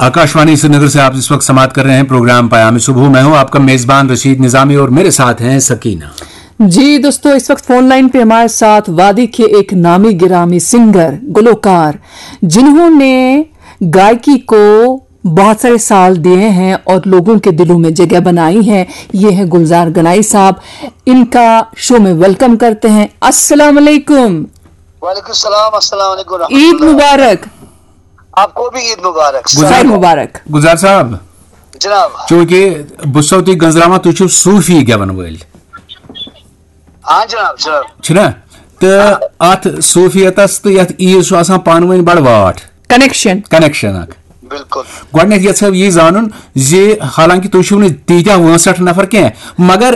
आकाशवाणी श्रीनगर से आप इस वक्त समाप्त कर रहे हैं प्रोग्राम पयाम सुबह। मैं हूं आपका मेजबान रशीद निजामी और मेरे साथ हैं सकीना। जी दोस्तों, इस वक्त फोन लाइन पे हमारे साथ वादी के एक नामी गिरामी सिंगर गुलकार जिन्होंने गायकी को बहुत सारे साल दिए हैं और लोगों के दिलों में जगह बनाई है, ये है गुलजार गनाई साहब। इनका शो में वेलकम करते हैं। अस्सलाम वालेकुम। वालेकुम सलाम। अस्सलाम वालेकुम। ईद मुबारक। आपको भी ईद मुबारक। ईद मुबारक। गुलजार साहब जनाब, चूंकि बुसो तुम गंजरामा तुम सूफी गवन वल। हाँ जनाब जनाब छना तो अत सूफियतस तो यत ईद आसान पान वन बड़ वाट कनेक्शन बिल्कुल गोडनेथ यह जानुन जे हालांकि तुम तीजा 59 नफर कह मगर